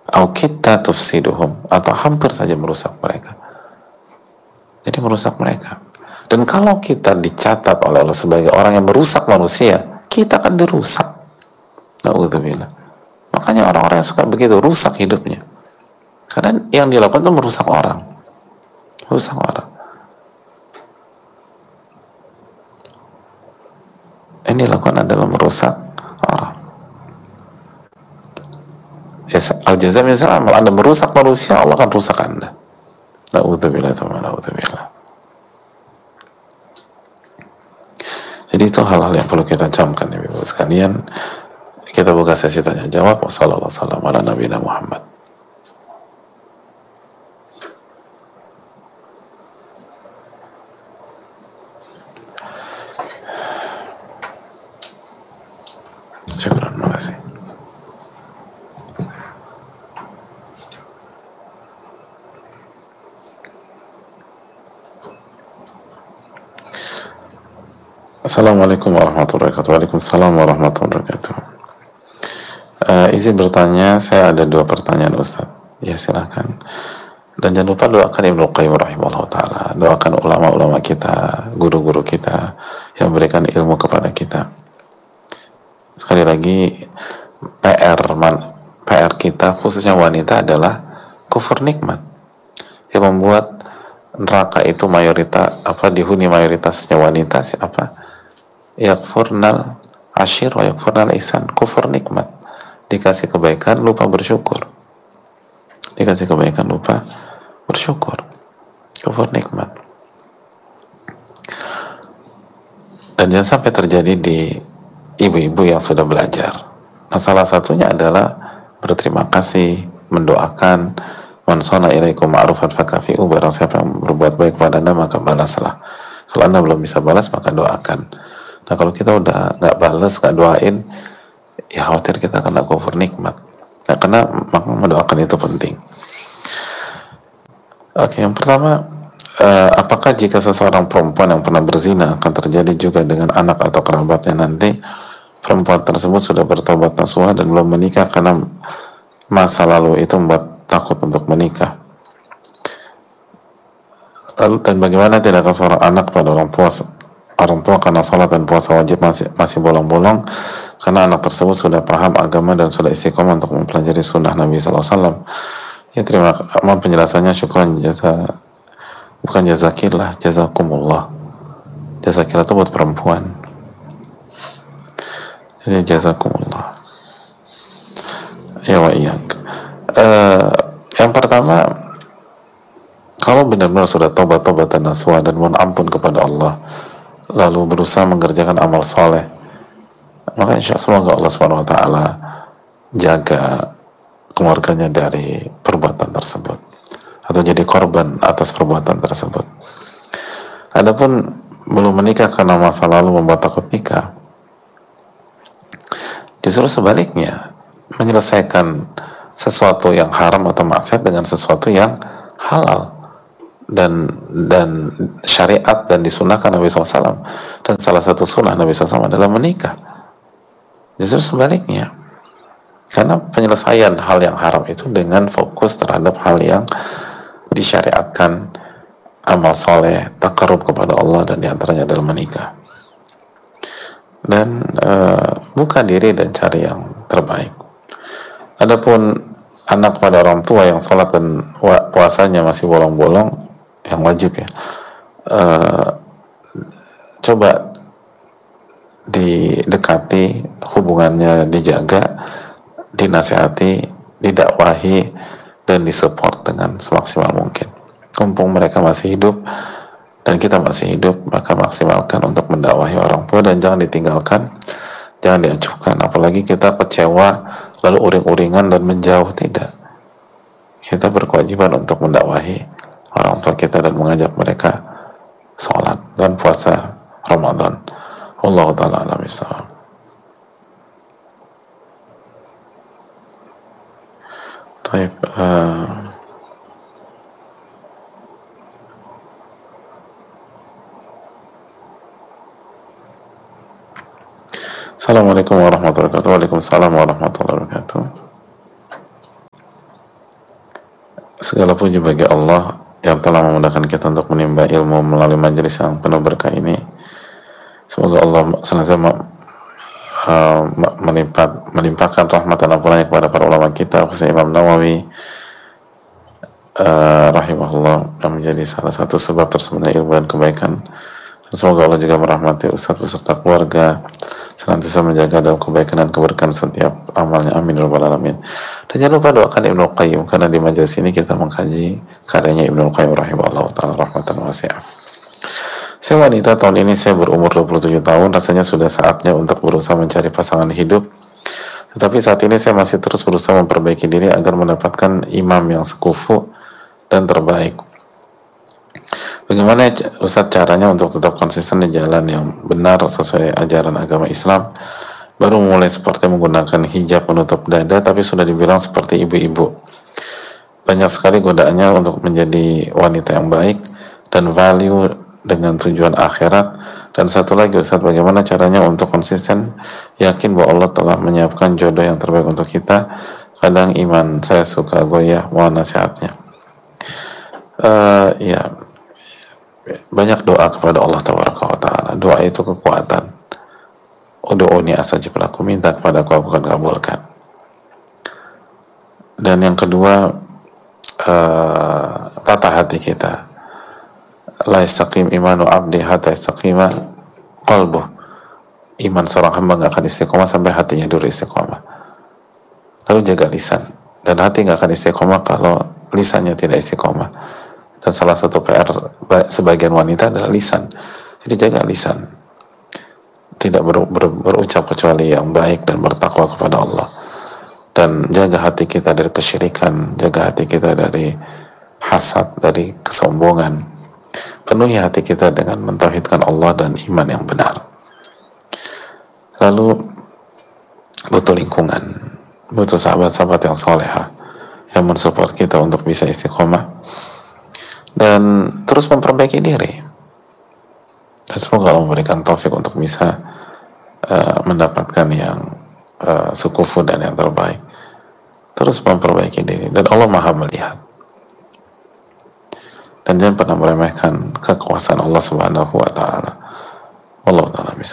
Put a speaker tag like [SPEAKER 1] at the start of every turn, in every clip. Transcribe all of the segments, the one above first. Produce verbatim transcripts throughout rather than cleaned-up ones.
[SPEAKER 1] au kita tufsiduhum, atau hampir saja merusak mereka. Jadi merusak mereka. Dan kalau kita dicatat oleh Allah sebagai orang yang merusak manusia, kita akan dirusak. Na'udzubillah. Makanya orang-orang yang suka begitu, rusak hidupnya. Karena yang dilakukan itu merusak orang. Merusak orang. Yang dilakukan adalah merusak orang. Ya, al-jaza min jinsil amal. Anda merusak manusia, Allah akan rusak Anda. Na'udzubillah, na'udzubillah. Jadi itu hal-hal yang perlu kita camkan ya Ibu sekalian. Kita buka sesi tanya jawab. Wassalamualaikum warahmatullahi wabarakatuh. Syukran, terima kasih. Assalamualaikum warahmatullahi wabarakatuh. Waalaikumsalam warahmatullahi wabarakatuh. Uh, izin bertanya, saya ada dua pertanyaan Ustaz. Ya silakan. Dan jangan lupa doakan Ibnu Qayyim rahimahullah ta'ala. Doakan ulama-ulama kita, guru-guru kita yang memberikan ilmu kepada kita. Sekali lagi, P R man, P R kita khususnya wanita adalah kufur nikmat yang membuat neraka itu mayoritas apa dihuni mayoritasnya wanita siapa? Yakfurnal ashir wa yakfurnal ihsan, kufur nikmat. Dikasih kebaikan lupa bersyukur, dikasih kebaikan lupa bersyukur, kufur nikmat. Dan jangan sampai terjadi di ibu-ibu yang sudah belajar. Nah, salah satunya adalah berterima kasih, mendoakan, man sana ilaikum ma'rufan fakafi'u, barang siapa yang berbuat baik kepada Anda maka balaslah. Kalau Anda belum bisa balas maka doakan. Nah, kalau kita udah nggak balas, nggak doain, ya khawatir kita kena kufur nikmat. Nah, karena maka mendoakan itu penting. Oke, yang pertama, uh, apakah jika seseorang perempuan yang pernah berzina akan terjadi juga dengan anak atau kerabatnya nanti? Perempuan tersebut sudah bertobat nasuha dan belum menikah karena masa lalu itu membuat takut untuk menikah. Lalu dan bagaimana tindakan seorang anak pada orang tua orang tua karena sholat dan puasa wajib masih masih bolong-bolong karena anak tersebut sudah paham agama dan sudah istiqomah untuk mempelajari sunnah Nabi sallallahu alaihi wasallam. Ya terima kasih penjelasannya, syukran jasa bukan jazakillah, jazakumullah. Jazakillah itu buat perempuan. Jadi jazakumullah. Ya wa iyak. Uh, yang pertama, kalau benar-benar sudah taubat-taubat dan nasuha dan mohon ampun kepada Allah, lalu berusaha mengerjakan amal soleh, maka insya Allah semoga Allah subhanahu wa taala jaga keluarganya dari perbuatan tersebut atau jadi korban atas perbuatan tersebut. Adapun belum menikah karena masa lalu membuat takut nikah, justru sebaliknya, menyelesaikan sesuatu yang haram atau maksiat dengan sesuatu yang halal dan dan syariat dan disunahkan Nabi shallallahu alaihi wasallam. Dan salah satu sunnah Nabi shallallahu alaihi wasallam adalah menikah. Justru sebaliknya, karena penyelesaian hal yang haram itu dengan fokus terhadap hal yang disyariatkan, amal soleh, takarub kepada Allah, dan diantaranya adalah menikah. Dan uh, buka diri dan cari yang terbaik. Adapun anak pada orang tua yang sholat dan puasanya masih bolong-bolong, yang wajib ya, uh, coba didekati, hubungannya dijaga, dinasihati, didakwahi, dan disupport dengan semaksimal mungkin. Mumpung mereka masih hidup dan kita masih hidup, maka maksimalkan untuk mendakwahi orang tua dan jangan ditinggalkan, jangan diacuhkan, apalagi kita kecewa lalu uring-uringan dan menjauh. Tidak, kita berkewajiban untuk mendakwahi orang tua kita dan mengajak mereka sholat dan puasa Ramadan. Wallahu ta'ala a'lam bishawab. Baik, uh, Assalamualaikum warahmatullahi wabarakatuh. Waalaikumsalam warahmatullahi wabarakatuh. Segala puji bagi Allah yang telah memudahkan kita untuk menimba ilmu melalui majelis yang penuh berkah ini. Semoga Allah senantiasa uh, melimpah, melimpahkan rahmat dan ampunannya kepada para ulama kita, khususnya Imam Nawawi uh, rahimahullah, yang menjadi salah satu sebab tersembunyi ilmu dan kebaikan. Dan semoga Allah juga merahmati ustadz beserta keluarga, senantiasa menjaga dalam kebaikan dan keberkahan setiap amalnya, amin ya rabbal alamin. Dan jangan lupa doakan Ibnu Qayyim, karena di majelis ini kita mengkaji karyanya Ibnu Qayyim rahimahullah ta'ala rahmatan wasi'ah. Saya wanita, tahun ini saya berumur dua puluh tujuh tahun, rasanya sudah saatnya untuk berusaha mencari pasangan hidup, tetapi saat ini saya masih terus berusaha memperbaiki diri agar mendapatkan imam yang sekufu dan terbaik. Bagaimana Ustaz caranya untuk tetap konsisten di jalan yang benar sesuai ajaran agama Islam? Baru mulai seperti menggunakan hijab menutup dada, tapi sudah dibilang seperti ibu-ibu. Banyak sekali godaannya untuk menjadi wanita yang baik dan value dengan tujuan akhirat. Dan satu lagi Ustaz, bagaimana caranya untuk konsisten yakin bahwa Allah telah menyiapkan jodoh yang terbaik untuk kita? Kadang iman saya suka goyah, mohon nasihatnya. Uh, ya banyak doa kepada Allah Taala. Doa itu kekuatan. Udu'uni astajib lakum, minta kepada aku, aku akan kabulkan. Dan yang kedua, uh, tata hati kita. La yastaqim imanu abdi hatta yastaqima qalbuh. Iman seorang hamba gak akan istiqomah sampai hatinya dulu istiqomah. Lalu jaga lisan. Dan hati gak akan istiqomah kalau lisannya tidak istiqomah. Dan salah satu P R sebagian wanita adalah lisan. Jadi jaga lisan, tidak ber, ber, berucap kecuali yang baik dan bertakwa kepada Allah. Dan jaga hati kita dari kesyirikan, jaga hati kita dari hasad, dari kesombongan. Penuhi hati kita dengan mentauhidkan Allah dan iman yang benar. Lalu butuh lingkungan, butuh sahabat-sahabat yang soleha yang mensupport kita untuk bisa istiqomah dan terus memperbaiki diri. Dan semoga Allah memberikan taufik untuk bisa uh, mendapatkan yang uh, sekufu dan yang terbaik. Terus memperbaiki diri, dan Allah Maha melihat. Dan jangan pernah meremehkan kekuasaan Allah Subhanahu wa taala. Allah taala bisa.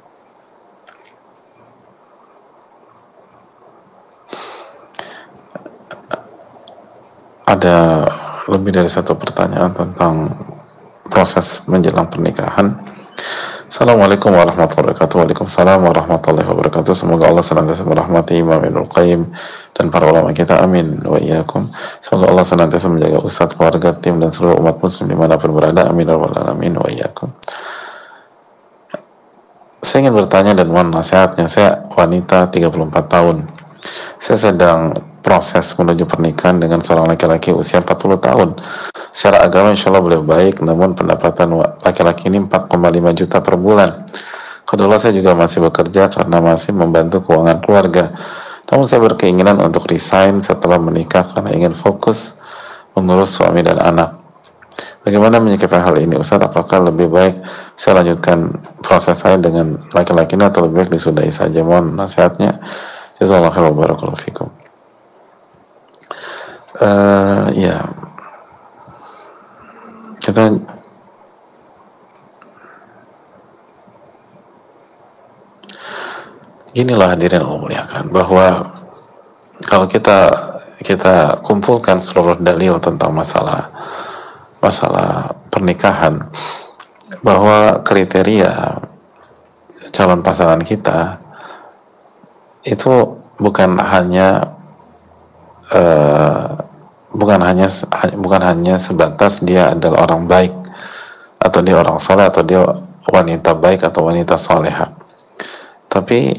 [SPEAKER 1] Ada lebih dari satu pertanyaan tentang proses menjelang pernikahan. Assalamualaikum warahmatullahi wabarakatuh. Waalaikumsalam warahmatullahi wabarakatuh. Semoga Allah senantiasa merahmati Imam Ibnu Qayyim dan para ulama kita, amin wa iyyakum. Semoga Allah senantiasa menjaga ustadz, keluarga, tim, dan seluruh umat muslim dimanapun berada, amin wa alamin wa iyyakum. Saya ingin bertanya dan mohon nasihatnya. Saya wanita tiga puluh empat tahun. Saya sedang proses menuju pernikahan dengan seorang laki-laki usia empat puluh tahun. Secara agama insya Allah beliau baik, namun pendapatan laki-laki ini empat koma lima juta per bulan. Kedua, saya juga masih bekerja karena masih membantu keuangan keluarga. Namun saya berkeinginan untuk resign setelah menikah karena ingin fokus mengurus suami dan anak. Bagaimana menyikapi hal ini Ustaz? Apakah lebih baik saya lanjutkan proses saya dengan laki-laki ini atau lebih baik disudahi saja? Mohon nasihatnya. Jazakallahu khairan wa barakallahu fikum. Uh, ya kita inilah hadirin Allah muliakan, bahwa kalau kita kita kumpulkan seluruh dalil tentang masalah masalah pernikahan, bahwa kriteria calon pasangan kita itu bukan hanya uh, bukan hanya bukan hanya sebatas dia adalah orang baik atau dia orang soleh atau dia wanita baik atau wanita soleha, tapi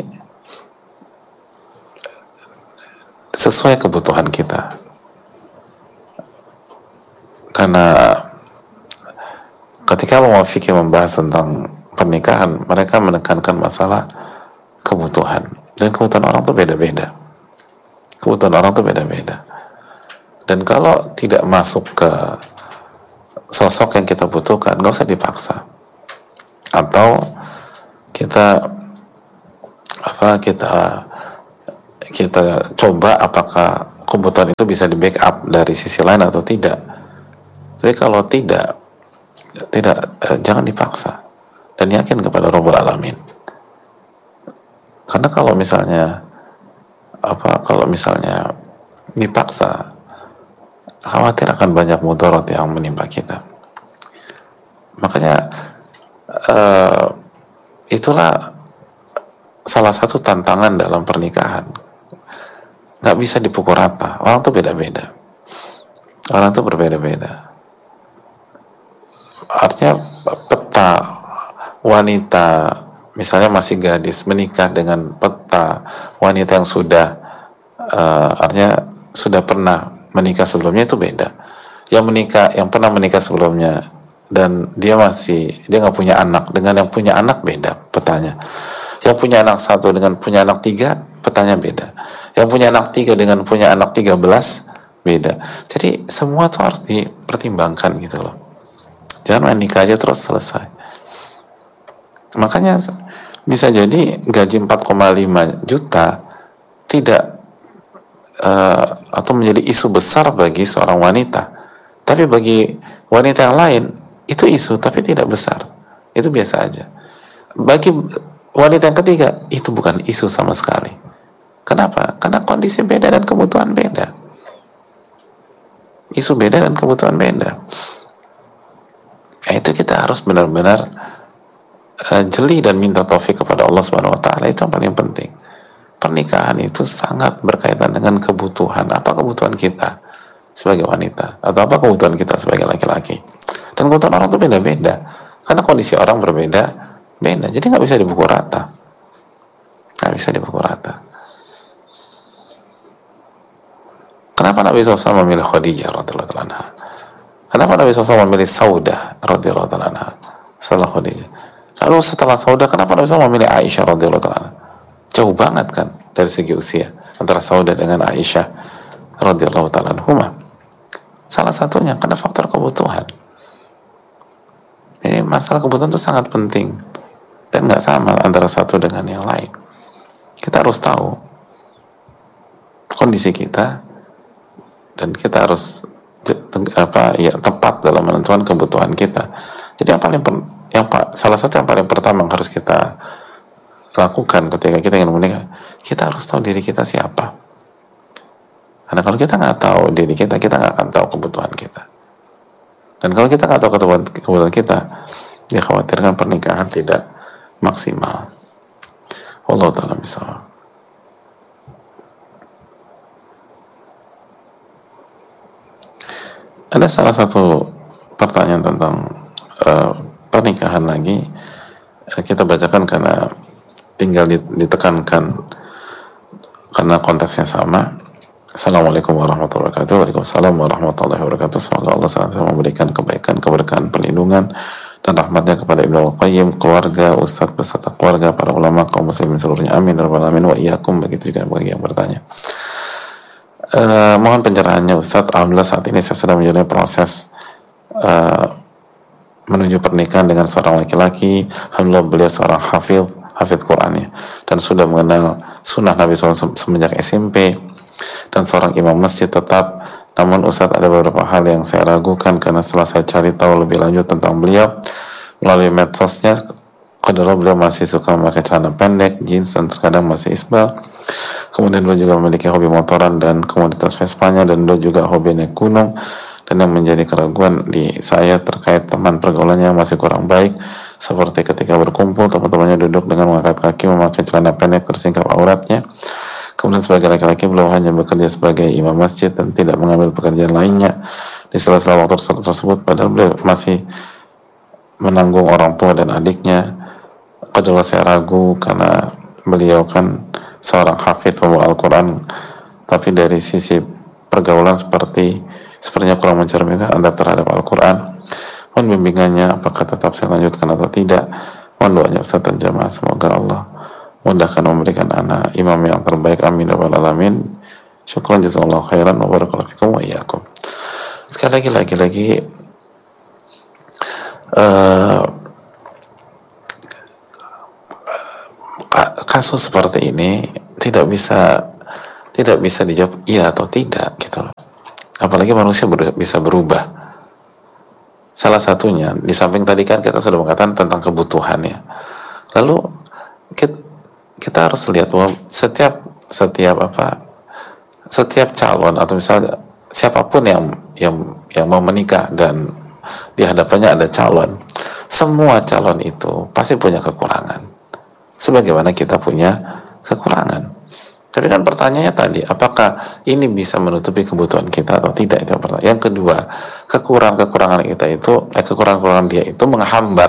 [SPEAKER 1] sesuai kebutuhan kita. Karena ketika ulama fikih membahas tentang pernikahan, mereka menekankan masalah kebutuhan, dan kebutuhan orang itu beda-beda. Kebutuhan orang itu beda-beda. Dan kalau tidak masuk ke sosok yang kita butuhkan, nggak usah dipaksa. Atau kita apa kita kita coba apakah kebutuhan itu bisa di backup dari sisi lain atau tidak. Tapi kalau tidak, tidak eh, jangan dipaksa dan yakin kepada Rabbul Alamin. Karena kalau misalnya apa kalau misalnya dipaksa, khawatir akan banyak mudarat yang menimpa kita. Makanya uh, itulah salah satu tantangan dalam pernikahan. Nggak bisa dipukul rata. Orang tuh beda-beda. Orang tuh berbeda-beda. Artinya peta wanita, misalnya masih gadis, menikah dengan peta wanita yang sudah uh, artinya sudah pernah menikah sebelumnya, itu beda. Yang menikah, yang pernah menikah sebelumnya dan dia masih dia nggak punya anak, dengan yang punya anak beda petanya. Yang punya anak satu dengan punya anak tiga, petanya beda. Yang punya anak tiga dengan punya anak tiga belas, beda. Jadi semua tuh harus dipertimbangkan gitu loh. Jangan main nikah aja terus selesai. Makanya bisa jadi gaji empat koma lima juta tidak uh, atau menjadi isu besar bagi seorang wanita, tapi bagi wanita yang lain itu isu tapi tidak besar, itu biasa aja. Bagi wanita yang ketiga itu bukan isu sama sekali. Kenapa? Karena kondisi beda dan kebutuhan beda. Isu beda dan kebutuhan beda. Nah, itu kita harus benar-benar uh, jeli dan minta taufik kepada Allah Subhanahu wa taala. Itu yang paling penting. Pernikahan itu sangat berkaitan dengan kebutuhan. Apa kebutuhan kita sebagai wanita, atau apa kebutuhan kita sebagai laki-laki. Dan kebutuhan orang itu beda-beda. Karena kondisi orang berbeda, beda. Jadi nggak bisa dipukul rata. Nggak bisa dipukul rata. Kenapa Nabi shallallahu alaihi wasallam memilih Khadijah radhiyallahu anha? Kenapa Nabi shallallahu alaihi wasallam memilih Saudah radhiyallahu anha setelah Khadijah? Lalu setelah Saudah, kenapa Nabi shallallahu alaihi wasallam memilih Aisyah radhiyallahu anha? Jauh banget kan dari segi usia antara Saudah dengan Aisyah radhiyallahu anha. Salah satunya karena faktor kebutuhan. Jadi masalah kebutuhan itu sangat penting dan nggak sama antara satu dengan yang lain. Kita harus tahu kondisi kita dan kita harus apa ya tepat dalam menentukan kebutuhan kita. Jadi yang paling yang salah satu yang paling pertama yang harus kita lakukan ketika kita ingin menikah, kita harus tahu diri kita siapa. Karena kalau kita nggak tahu diri kita, kita nggak akan tahu kebutuhan kita. Dan kalau kita nggak tahu kebutuhan, kebutuhan kita, dikhawatirkan pernikahan tidak maksimal. Allah ta'ala bisa. Ada salah satu pertanyaan tentang uh, pernikahan lagi, uh, kita bacakan karena tinggal ditekankan karena konteksnya sama. Assalamualaikum warahmatullahi wabarakatuh. Waalaikumsalam warahmatullahi wabarakatuh. Semoga Allah senantiasa memberikan kebaikan, keberkahan, perlindungan dan rahmatnya kepada Ibnu Qayyim, keluarga, ustadz beserta keluarga, para ulama, kaum muslimin seluruhnya. Amin ya rabbal alamin wa iyyakum. Begitu juga bagi yang bertanya. Uh, mohon pencerahannya Ustadz. Alhamdulillah saat ini saya sedang menjalani proses uh, menuju pernikahan dengan seorang laki-laki. Alhamdulillah beliau seorang hafidh, hafidh Quran ya, dan sudah mengenal sunnah Nabi shallallahu alaihi wasallam semenjak S M P, dan seorang imam masjid tetap. Namun Ustadz, ada beberapa hal yang saya ragukan karena setelah saya cari tahu lebih lanjut tentang beliau melalui medsosnya, kadang beliau masih suka memakai celana pendek, jeans, dan terkadang masih isbal. Kemudian beliau juga memiliki hobi motoran dan komoditas Vespanya, dan beliau juga hobi naik gunung. Dan yang menjadi keraguan di saya terkait teman pergaulannya yang masih kurang baik, seperti ketika berkumpul teman-temannya duduk dengan mengangkat kaki, memakai celana pendek tersingkap auratnya. Kemudian sebagai laki-laki beliau hanya bekerja sebagai imam masjid dan tidak mengambil pekerjaan lainnya di sela-sela waktu tersebut, padahal beliau masih menanggung orang tua dan adiknya. Kedua saya ragu karena beliau kan seorang hafidh pembawa Al-Quran, tapi dari sisi pergaulan seperti sepertinya kurang mencerminkan adab terhadap Al-Quran. Mohon bimbingannya, apakah tetap saya lanjutkan atau tidak. Mohon doanya Ustaz dan jamaah, semoga Allah mudahkan memberikan anak imam yang terbaik. Amin ya rabbal alamin. Syukran jazakallahu khairan wa barakallahu fikum wa iyyakum. Sekali lagi lagi lagi uh, kasus seperti ini tidak bisa tidak bisa dijawab iya atau tidak gitu loh. Apalagi manusia ber, bisa berubah. Salah satunya di samping tadi kan kita sudah mengatakan tentang kebutuhan ya. Lalu kita, kita harus lihat bahwa setiap setiap apa setiap calon atau misalnya siapapun yang yang yang mau menikah dan di hadapannya ada calon, semua calon itu pasti punya kekurangan sebagaimana kita punya kekurangan. Tapi kan pertanyaannya tadi, apakah ini bisa menutupi kebutuhan kita atau tidak, itu yang pertama. Yang kedua, kekurangan-kekurangan kita itu eh, kekurangan-kekurangan dia itu menghambat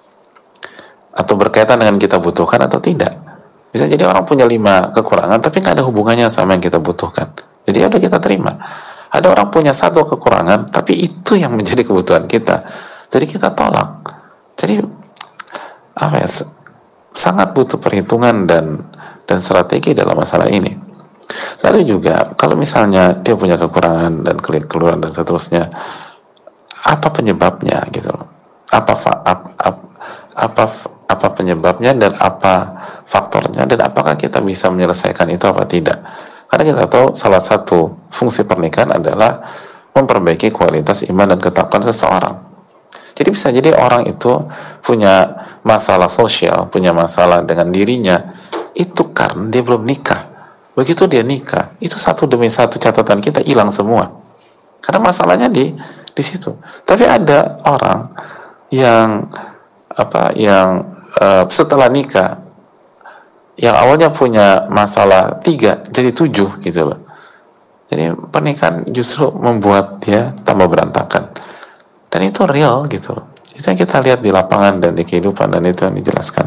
[SPEAKER 1] atau berkaitan dengan kita butuhkan atau tidak. Bisa jadi orang punya lima kekurangan tapi nggak ada hubungannya sama yang kita butuhkan, jadi udah kita terima. Ada orang punya satu kekurangan tapi itu yang menjadi kebutuhan kita, jadi kita tolak. Jadi apa ya, sangat butuh perhitungan dan dan strategi dalam masalah ini. Lalu juga kalau misalnya dia punya kekurangan dan keliruan dan seterusnya, apa penyebabnya gitu loh, apa apa apa, apa apa penyebabnya dan apa faktornya, dan apakah kita bisa menyelesaikan itu apa tidak. Karena kita tahu salah satu fungsi pernikahan adalah memperbaiki kualitas iman dan ketakwaan seseorang. Jadi bisa jadi orang itu punya masalah sosial, punya masalah dengan dirinya, itu karena dia belum nikah. Begitu dia nikah, itu satu demi satu catatan kita hilang semua. Karena masalahnya di di situ. Tapi ada orang yang apa yang uh, setelah nikah yang awalnya punya masalah tiga jadi tujuh gitu loh. Jadi pernikahan justru membuat dia tambah berantakan, dan itu real gitu loh. Itu yang kita lihat di lapangan dan di kehidupan, dan itu yang dijelaskan.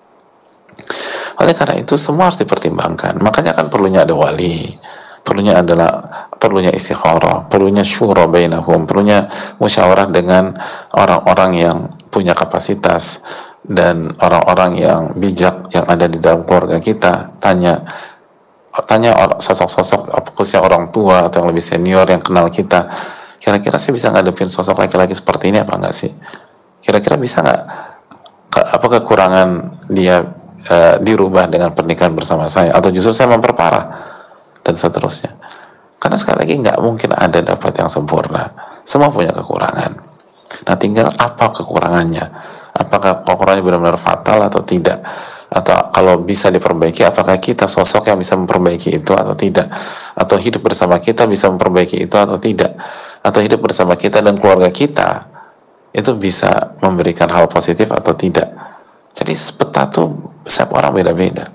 [SPEAKER 1] Oleh karena itu semua harus dipertimbangkan. Makanya kan perlunya ada wali, perlunya adalah perlunya istikharah, perlunya syura bainahum, perlunya musyawarah dengan orang-orang yang punya kapasitas dan orang-orang yang bijak yang ada di dalam keluarga kita. Tanya tanya sosok-sosok khususnya orang tua atau yang lebih senior yang kenal kita, kira-kira saya bisa ngadepin sosok laki-laki seperti ini apa enggak sih? Kira-kira bisa nggak, apa kekurangan dia uh, dirubah dengan pernikahan bersama saya, atau justru saya memperparah dan seterusnya. Karena sekali lagi nggak mungkin ada dapat yang sempurna, semua punya kekurangan. Nah tinggal apa kekurangannya, apakah kekurangannya benar-benar fatal atau tidak, atau kalau bisa diperbaiki apakah kita sosok yang bisa memperbaiki itu atau tidak, atau hidup bersama kita bisa memperbaiki itu atau tidak, atau hidup bersama kita dan keluarga kita itu bisa memberikan hal positif atau tidak. Jadi peta tuh setiap orang beda-beda,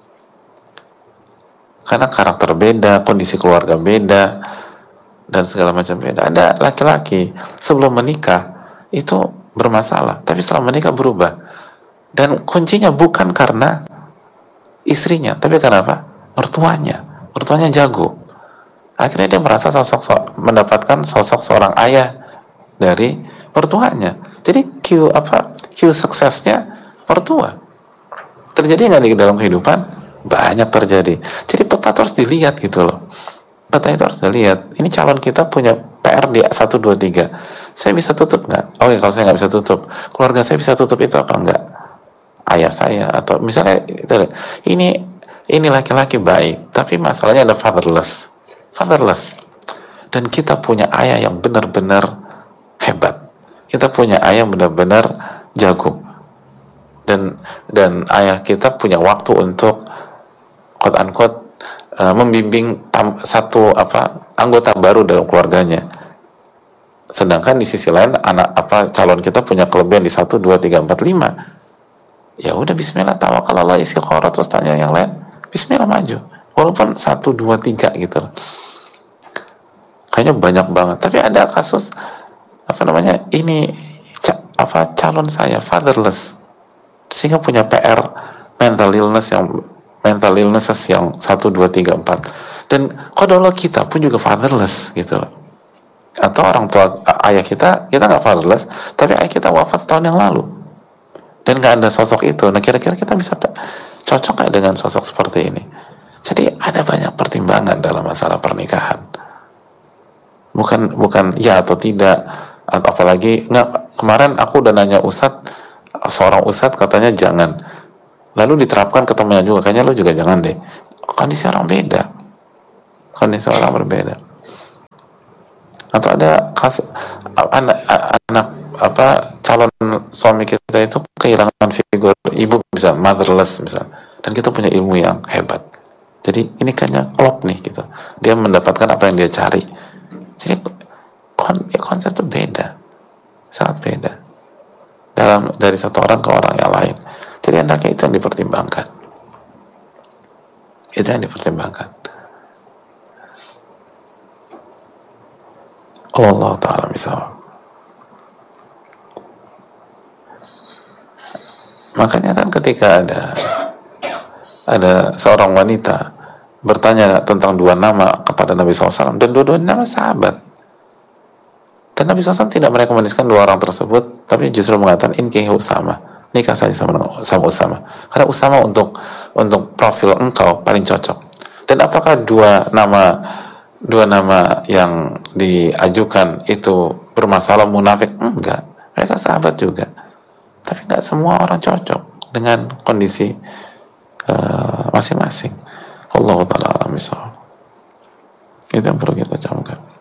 [SPEAKER 1] karena karakter beda, kondisi keluarga beda, dan segala macam beda. Ada laki-laki sebelum menikah itu bermasalah, tapi setelah menikah berubah, dan kuncinya bukan karena istrinya, tapi karena apa? Mertuanya. Mertuanya jago. Akhirnya dia merasa sosok mendapatkan sosok seorang ayah dari mertuanya. Jadi Q apa Q suksesnya mertua. Terjadi nggak di dalam kehidupan? Banyak terjadi. Jadi peta harus dilihat gitu loh. Peta itu harus dilihat. Ini calon kita punya P R di satu, dua, tiga. Saya bisa tutup nggak? Oke, kalau saya nggak bisa tutup, keluarga saya bisa tutup itu apa enggak? Ayah saya, atau misalnya ini ini laki-laki baik, tapi masalahnya ada fatherless, fatherless. Dan kita punya ayah yang benar-benar hebat. Kita punya ayah yang benar-benar jago. Dan dan ayah kita punya waktu untuk quote unquote uh, membimbing tam, satu apa anggota baru dalam keluarganya. Sedangkan di sisi lain anak apa calon kita punya kelebihan di satu, dua, tiga, empat, lima. Ya udah bismillah, tawakal Allah, istiqorah, terus tanya yang lain. Bismillah maju. Walaupun satu, dua, tiga gitu. Kayaknya banyak banget. Tapi ada kasus apa namanya ini ca, apa calon saya fatherless, sehingga punya P R mental illness yang mental illnesses yang satu, dua, tiga, empat. Dan kodolog kita pun juga fatherless gitu loh. Atau orang tua ayah kita, kita nggak fatherless, tapi ayah kita wafat setahun yang lalu dan nggak ada sosok itu. Nah kira-kira kita bisa cocok nggak dengan sosok seperti ini? Jadi ada banyak pertimbangan dalam masalah pernikahan. Bukan bukan ya atau tidak, atau apalagi nggak. Kemarin aku udah nanya ustadz, seorang ustadz katanya jangan, lalu diterapkan ke temannya juga, kayaknya lo juga jangan deh. Kondisi orang beda. kondisi orang berbeda. Atau ada kas, anak, anak apa calon suami kita itu kehilangan figur ibu, bisa motherless misal, dan kita punya ilmu yang hebat, jadi ini kayaknya klop nih gitu, dia mendapatkan apa yang dia cari. Jadi konsep itu beda, sangat beda dalam dari satu orang ke orang yang lain. Jadi hendaknya itu yang dipertimbangkan, itu yang dipertimbangkan. Allah Ta'ala misal. Makanya kan ketika ada ada seorang wanita bertanya tentang dua nama kepada Nabi shallallahu alaihi wasallam, dan dua-duanya nama sahabat, dan Nabi shallallahu alaihi wasallam tidak merekomendasikan dua orang tersebut, tapi justru mengatakan inkihi Usama, nikah saja sama, sama Usama, karena Usama untuk untuk profil engkau paling cocok. Dan apakah dua nama dua nama yang diajukan itu bermasalah munafik? Enggak, mereka sahabat juga, tapi nggak semua orang cocok dengan kondisi uh, masing-masing. Allah Ta'ala alam bisawab. Itu yang perlu kita camkan.